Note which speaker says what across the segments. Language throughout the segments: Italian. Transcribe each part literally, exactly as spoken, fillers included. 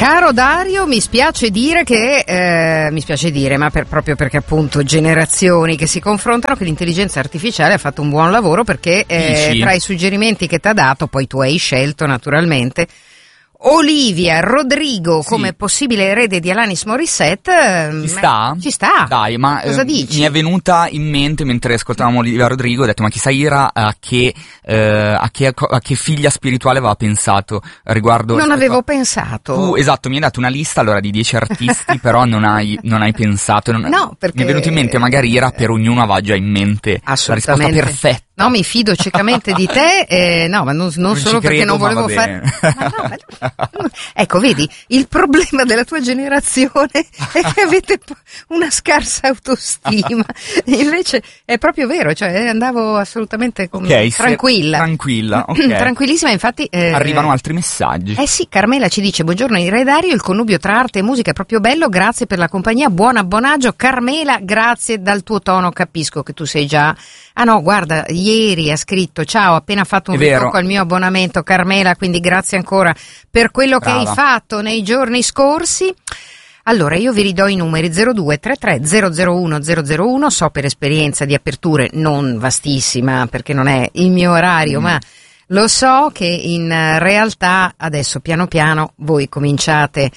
Speaker 1: Caro Dario, mi spiace dire che, eh, mi spiace dire, ma per, proprio perché appunto generazioni che si confrontano, che l'intelligenza artificiale ha fatto un buon lavoro, perché eh, tra i suggerimenti che ti ha dato, poi tu hai scelto naturalmente Olivia Rodrigo, sì, come possibile erede di Alanis Morissette.
Speaker 2: Ci sta?
Speaker 1: Ci sta.
Speaker 2: Dai, ma
Speaker 1: cosa
Speaker 2: eh,
Speaker 1: dici?
Speaker 2: Mi è venuta in mente mentre ascoltavamo Olivia Rodrigo, ho detto, ma chissà Ira a che, eh, a che, a che figlia spirituale aveva pensato riguardo...
Speaker 1: Non avevo
Speaker 2: a...
Speaker 1: pensato.
Speaker 2: Tu, esatto, mi hai dato una lista allora di dieci artisti, però non hai, non hai pensato. Non...
Speaker 1: No, perché...
Speaker 2: Mi è venuto in mente, magari Ira per ognuno aveva già in mente la risposta perfetta.
Speaker 1: No, mi fido ciecamente di te, eh, no, ma non, non, non solo perché
Speaker 2: credo,
Speaker 1: non volevo fare... Ma no, ma... Ecco, vedi, il problema della tua generazione è che avete una scarsa autostima, invece è proprio vero, cioè andavo assolutamente con...
Speaker 2: okay,
Speaker 1: tranquilla.
Speaker 2: Se... Tranquilla, ok.
Speaker 1: Tranquillissima, infatti... Eh...
Speaker 2: Arrivano altri messaggi.
Speaker 1: Eh sì, Carmela ci dice, buongiorno Ira e Dario, il connubio tra arte e musica è proprio bello, grazie per la compagnia, buon abbonaggio. Carmela, grazie, dal tuo tono capisco che tu sei già... Ah no, guarda, ieri ha scritto, ciao, ho appena fatto un ritocco al mio abbonamento, Carmela, quindi grazie ancora per quello Brava. Che hai fatto nei giorni scorsi. Allora, io vi ridò i numeri zero due tre tre zero zero uno zero zero uno, so per esperienza di aperture non vastissima, perché non è il mio orario, mm. ma lo so che in realtà adesso piano piano voi cominciate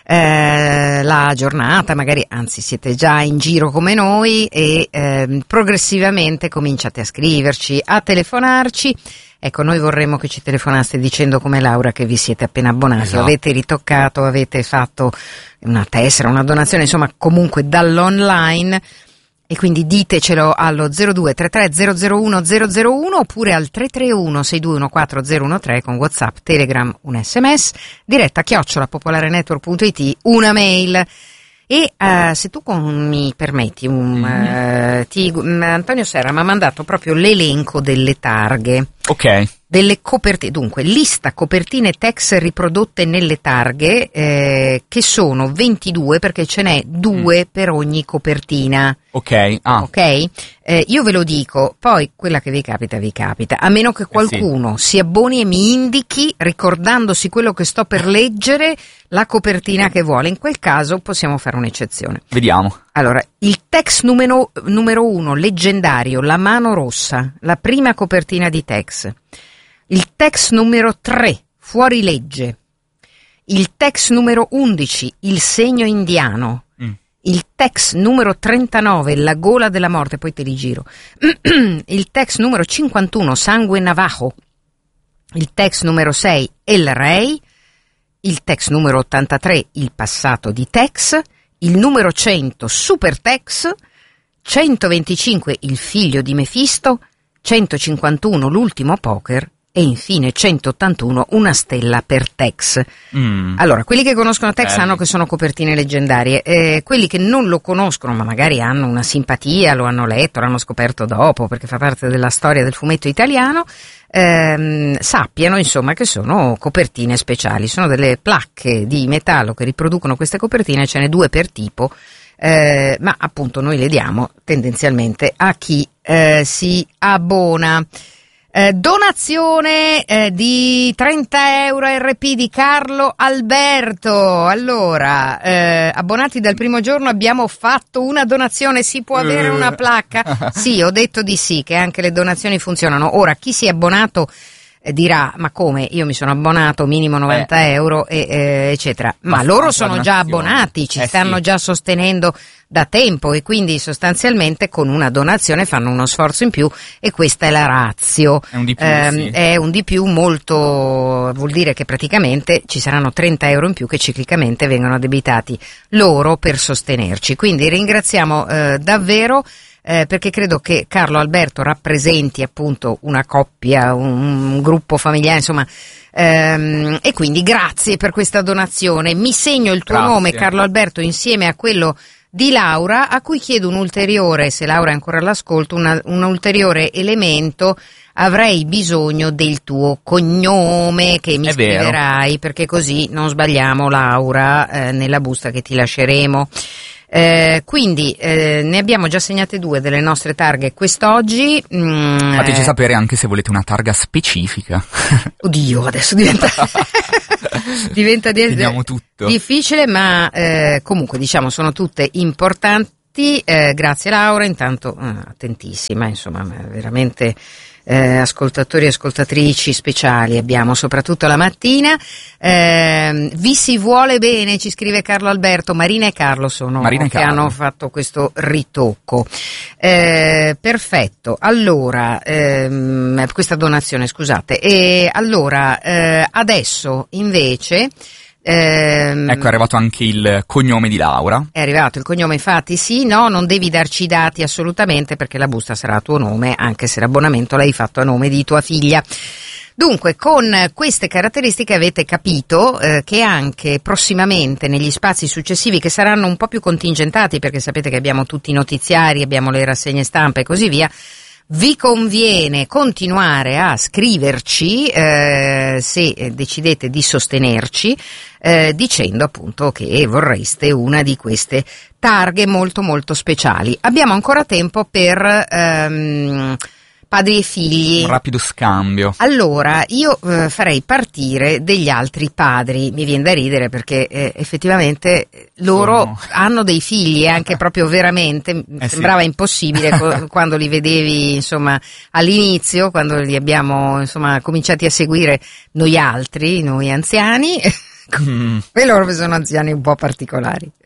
Speaker 1: Eh, la giornata, magari anzi siete già in giro come noi e eh, progressivamente cominciate a scriverci, a telefonarci. Ecco, noi vorremmo che ci telefonaste dicendo come Laura che vi siete appena abbonati, esatto. Avete ritoccato, avete fatto una tessera, una donazione, insomma comunque dall'online. E quindi ditecelo allo zero due tre tre zero zero uno zero zero uno oppure al tre tre uno sei due uno quattro zero uno tre con WhatsApp, Telegram, un sms, diretta chiocciola popolarenetwork punto it, una mail. E uh, se tu con, mi permetti, un, mm-hmm. uh, ti, um, Antonio Serra mi ha mandato proprio l'elenco delle targhe.
Speaker 2: Ok.
Speaker 1: Delle copertine, dunque, lista copertine tex riprodotte nelle targhe, eh, che sono ventidue, perché ce n'è due mm. per ogni copertina.
Speaker 2: Ok, ah.
Speaker 1: Ok? Eh, io ve lo dico, poi quella che vi capita, vi capita, a meno che qualcuno eh sì. si abboni e mi indichi, ricordandosi quello che sto per leggere, la copertina che vuole. In quel caso possiamo fare un'eccezione.
Speaker 2: Vediamo.
Speaker 1: Allora, il tex numero, numero uno, leggendario, La mano rossa, la prima copertina di tex. Il tex numero tre, Fuori legge. Il tex numero undici, Il segno indiano. Mm. Il tex numero trentanove, La gola della morte, poi te li giro. Il tex numero cinquantuno, Sangue navajo. Il tex numero sei, El Rey. Il tex numero ottantatré, Il passato di tex. Il numero cento, Super tex. centoventicinque, Il figlio di Mefisto. centocinquantuno, L'ultimo poker. E infine centottantuno, Una stella per tex. Mm. Allora, quelli che conoscono tex eh. sanno che sono copertine leggendarie. Eh, quelli che non lo conoscono, ma magari hanno una simpatia, lo hanno letto, l'hanno scoperto dopo, perché fa parte della storia del fumetto italiano, ehm, sappiano insomma che sono copertine speciali. Sono delle placche di metallo che riproducono queste copertine, ce n'è due per tipo, eh, ma appunto noi le diamo tendenzialmente a chi eh, si abbona. Eh, donazione eh, di trenta euro R P di Carlo Alberto. Allora, eh, abbonati dal primo giorno abbiamo fatto una donazione, si può avere una placca? Sì, ho detto di sì, che anche le donazioni funzionano. Ora, chi si è abbonato eh, dirà, ma come, io mi sono abbonato, minimo novanta eh. euro, e, eh, eccetera. Ma, ma loro sono già abbonati, ci eh, stanno sì. già sostenendo da tempo e quindi sostanzialmente con una donazione fanno uno sforzo in più e questa è la ratio.
Speaker 2: È un di più,
Speaker 1: eh,
Speaker 2: sì.
Speaker 1: È un di più molto, vuol dire che praticamente ci saranno trenta euro in più che ciclicamente vengono addebitati loro per sostenerci. Quindi ringraziamo eh, davvero eh, perché credo che Carlo Alberto rappresenti appunto una coppia, un, un gruppo familiare, insomma. Ehm, e quindi grazie per questa donazione. Mi segno il tuo
Speaker 2: Grazie.
Speaker 1: nome, Carlo Alberto, insieme a quello di Laura, a cui chiedo un ulteriore, se Laura è ancora all'ascolto, una, un ulteriore elemento. Avrei bisogno del tuo cognome che mi
Speaker 2: è
Speaker 1: scriverai, vero. Perché così non sbagliamo Laura eh, nella busta che ti lasceremo. Eh, quindi eh, ne abbiamo già segnate due delle nostre targhe quest'oggi. Mm,
Speaker 2: Fateci
Speaker 1: eh,
Speaker 2: sapere anche se volete una targa specifica.
Speaker 1: Oddio, adesso diventa diventa di-
Speaker 2: Chiediamo tutto.
Speaker 1: difficile, ma eh, comunque diciamo sono tutte importanti. Eh, grazie Laura, intanto eh, attentissima, insomma, veramente. Eh, ascoltatori e ascoltatrici speciali abbiamo soprattutto la mattina. Eh, vi si vuole bene, ci scrive Carlo Alberto. Marina e Carlo sono
Speaker 2: Marina e
Speaker 1: che
Speaker 2: Carlo.
Speaker 1: hanno fatto questo ritocco. Eh, perfetto, allora ehm, questa donazione, scusate. E allora eh, adesso invece Ehm,
Speaker 2: Ecco, è arrivato anche il cognome di Laura.
Speaker 1: È arrivato il cognome, infatti sì, no, non devi darci i dati assolutamente perché la busta sarà a tuo nome, anche se l'abbonamento l'hai fatto a nome di tua figlia. Dunque, con queste caratteristiche avete capito eh, che anche prossimamente negli spazi successivi, che saranno un po' più contingentati perché sapete che abbiamo tutti i notiziari, abbiamo le rassegne stampa e così via, vi conviene continuare a scriverci eh, se decidete di sostenerci eh, dicendo appunto che vorreste una di queste targhe molto molto speciali. Abbiamo ancora tempo per ehm, padri e figli.
Speaker 2: Un rapido scambio.
Speaker 1: Allora, io eh, farei partire degli altri padri, mi viene da ridere perché eh, effettivamente loro
Speaker 2: Sono...
Speaker 1: hanno dei figli, anche proprio veramente,
Speaker 2: eh
Speaker 1: sembrava
Speaker 2: sì.
Speaker 1: impossibile co- quando li vedevi insomma all'inizio, quando li abbiamo insomma cominciati a seguire noi altri, noi anziani,
Speaker 2: Mm.
Speaker 1: e loro sono anziani un po' particolari.